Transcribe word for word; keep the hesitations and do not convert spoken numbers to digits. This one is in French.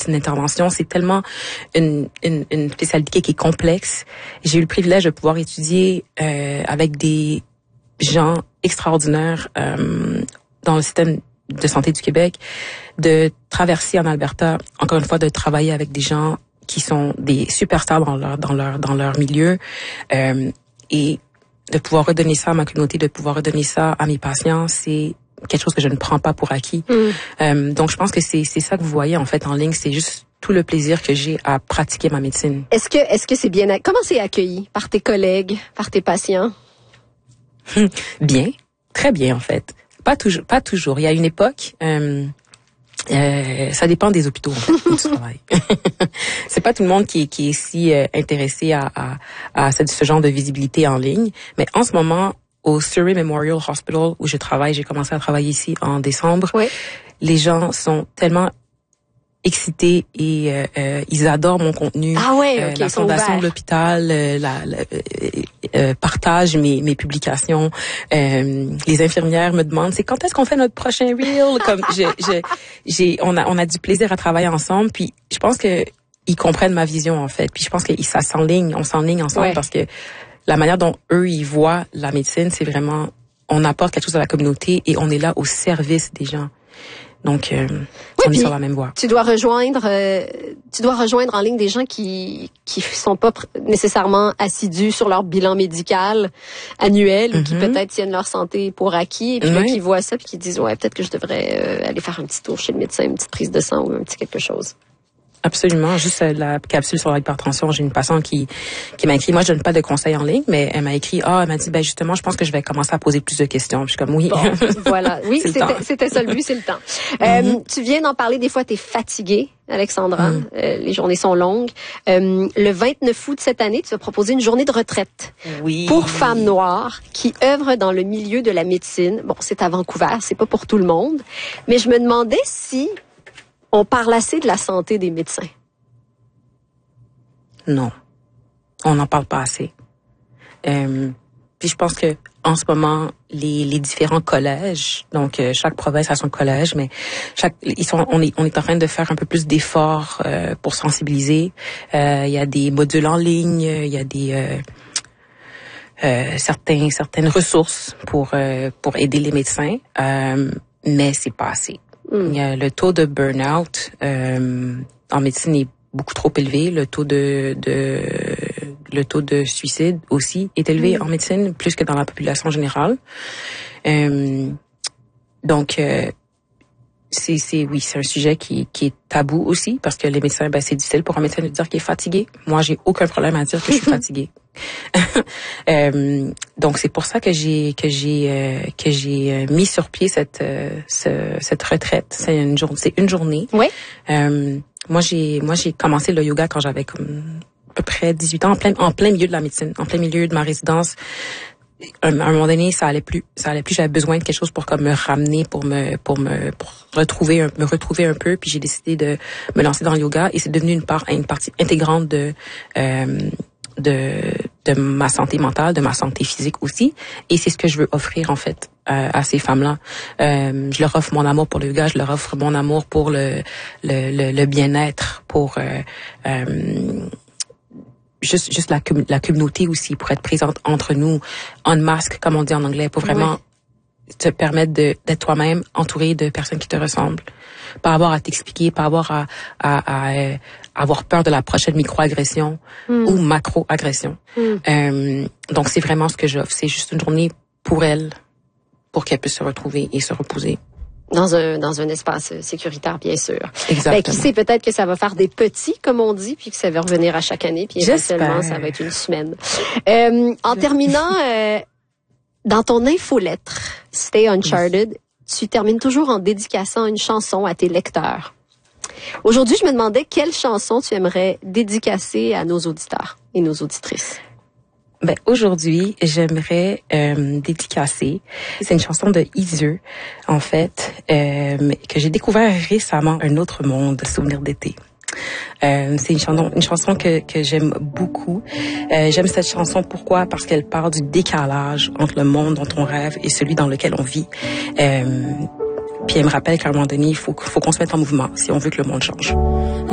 médecine d'intervention. C'est tellement une, une, une spécialité qui est complexe. J'ai eu le privilège de pouvoir étudier euh, avec des gens extraordinaires euh, dans le système de santé du Québec, de traverser en Alberta, encore une fois, de travailler avec des gens qui sont des superstars dans leur dans leur dans leur milieu, euh, et de pouvoir redonner ça à ma communauté, de pouvoir redonner ça à mes patients, c'est quelque chose que je ne prends pas pour acquis. Mm. Euh, donc je pense que c'est c'est ça que vous voyez en fait en ligne, c'est juste tout le plaisir que j'ai à pratiquer ma médecine. Est-ce que est-ce que c'est bien comment c'est accueilli par tes collègues, par tes patients? Bien, très bien en fait. Pas toujours, pas toujours. Il y a une époque, euh, euh, ça dépend des hôpitaux en fait, où tu travailles. C'est pas tout le monde qui, qui est si euh, intéressé à, à, à ce, ce genre de visibilité en ligne. Mais en ce moment, au Surrey Memorial Hospital où je travaille, j'ai commencé à travailler ici en décembre. Oui. Les gens sont tellement excités et euh, euh, ils adorent mon contenu. Ah ouais, okay, euh, la fondation de l'hôpital, euh, la, la euh, euh, partage mes mes publications. Euh, les infirmières me demandent c'est quand est-ce qu'on fait notre prochain reel. Comme je, je j'ai on a on a du plaisir à travailler ensemble. Puis je pense que ils comprennent ma vision en fait. Puis je pense que ça s'enligne, on s'enligne ensemble, ouais. Parce que la manière dont eux ils voient la médecine, c'est vraiment on apporte quelque chose à la communauté et on est là au service des gens. Donc, euh, oui, on est sur la même voie. Tu dois rejoindre, euh, tu dois rejoindre en ligne des gens qui qui sont pas pr- nécessairement assidus sur leur bilan médical annuel, mm-hmm. ou qui peut-être tiennent leur santé pour acquis, et puis oui. Là, qui voient ça puis qui disent ouais peut-être que je devrais euh, aller faire un petit tour chez le médecin, une petite prise de sang ou un petit quelque chose. Absolument. Juste euh, la capsule sur l'hypertension. J'ai une patiente qui qui m'a écrit. Moi, je donne pas de conseils en ligne, mais elle m'a écrit. Ah, elle m'a dit, ben justement, je pense que je vais commencer à poser plus de questions. Puis je suis comme oui. Bon, voilà. Oui, c'était c'était ça le but, c'est le temps. Mm-hmm. Euh, tu viens d'en parler. Des fois, t'es fatiguée, Alexandra. Mm. Euh, les journées sont longues. Euh, le vingt-neuf août de cette année, tu as proposé une journée de retraite. Oui. Pour femmes noires qui œuvrent dans le milieu de la médecine. Bon, c'est à Vancouver, c'est pas pour tout le monde, mais je me demandais si on parle assez de la santé des médecins. Non, on n'en parle pas assez. Euh, puis je pense que en ce moment, les, les différents collèges, donc euh, chaque province a son collège, mais chaque ils sont, on est on est en train de faire un peu plus d'efforts euh, pour sensibiliser. Euh, il y a des modules en ligne, il y a des euh, euh, certains certaines ressources pour euh, pour aider les médecins, euh, mais c'est pas assez. Mm. Il y a le taux de burn-out euh, en médecine est beaucoup trop élevé. Le taux de, de le taux de suicide aussi est élevé mm. en médecine, plus que dans la population générale. Euh, donc, euh, c'est, c'est, oui, c'est un sujet qui, qui est tabou aussi, parce que les médecins, ben, c'est difficile pour un médecin de dire qu'il est fatigué. Moi, j'ai aucun problème à dire que je suis fatiguée. euh, donc, c'est pour ça que j'ai, que j'ai, euh, que j'ai mis sur pied cette, euh, ce, cette retraite. C'est une journée, c'est une journée. Oui. Euh, moi, j'ai, moi, j'ai commencé le yoga quand j'avais comme à peu près dix-huit ans, en plein, en plein milieu de la médecine, en plein milieu de ma résidence. À un moment donné, ça allait plus, ça allait plus. J'avais besoin de quelque chose pour comme me ramener, pour me, pour me, pour retrouver, un, me retrouver un peu. Puis j'ai décidé de me lancer dans le yoga et c'est devenu une part, une partie intégrante de, euh, de, de ma santé mentale, de ma santé physique aussi. Et c'est ce que je veux offrir en fait euh, à ces femmes-là. Euh, je leur offre mon amour pour le yoga, je leur offre mon amour pour le, le, le, le bien-être, pour euh, euh, juste juste la, la communauté aussi, pour être présente entre nous, en masque, comme on dit en anglais, pour vraiment oui. te permettre de, d'être toi-même, entouré de personnes qui te ressemblent. Pas avoir à t'expliquer, pas avoir à, à, à, à avoir peur de la prochaine micro-agression mm. ou macro-agression. Mm. Euh, donc, c'est vraiment ce que j'offre. C'est juste une journée pour elle, pour qu'elle puisse se retrouver et se reposer. Dans un dans un espace sécuritaire, bien sûr. Exactement. Ben, qui sait, peut-être que ça va faire des petits, comme on dit, puis que ça va revenir à chaque année, puis éventuellement, ça va être une semaine. Euh, en terminant, euh, dans ton infolettre, Stay Uncharted, oui. tu termines toujours en dédicaçant une chanson à tes lecteurs. Aujourd'hui, je me demandais quelle chanson tu aimerais dédicacer à nos auditeurs et nos auditrices. Ben aujourd'hui, j'aimerais euh, dédicacer. C'est une chanson de Izieu, en fait, euh, que j'ai découvert récemment, Un autre monde, Souvenir d'été. Euh, c'est une chanson, une chanson que que j'aime beaucoup. Euh, j'aime cette chanson pourquoi? Parce qu'elle parle du décalage entre le monde dont on rêve et celui dans lequel on vit. Euh, puis elle me rappelle qu'à un moment donné, il faut faut qu'on se mette en mouvement si on veut que le monde change.